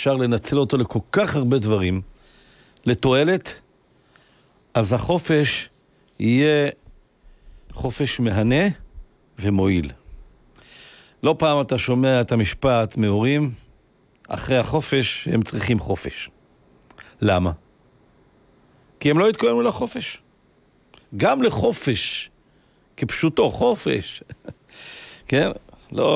אפשר לנצל אותו לכל כך הרבה דברים, לתועלת, אז החופש יהיה חופש מהנה ומועיל. לא פעם אתה שומע את המשפט מהורים, אחרי החופש הם צריכים חופש. למה? כי הם לא התכוננו לחופש. גם לחופש, כפשוטו, חופש. כן? לא